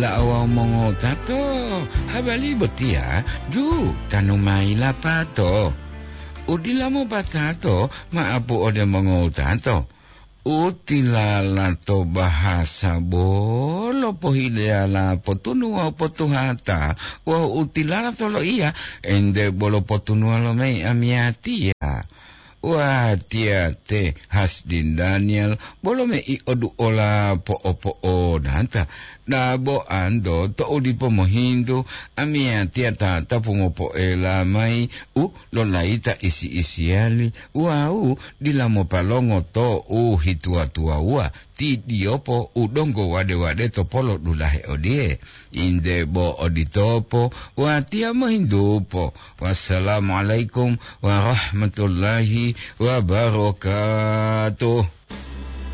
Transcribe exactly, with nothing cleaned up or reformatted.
la awa mongo tato habali botia ju tanumai la pato udila mo batato maapo ode mongo tato utilala to bahasa bolo pohidela potunua potuhata wa utilala tolo iya ende bolo potunua lo mei amiatia wa tia te Hasdin Daniel bolo me i odu ola po opo o danta na bo ando to odi po mohindo amia tia ta ta po po ela mai u lo laita isi isiali wa u dilamo palongo to u hitua tua wa ti diopo udongo wade wade to polo dulahe odie inde bo oditopo wa tia mohindo po wassalamualaikum warahmatullahi wabarakatuh.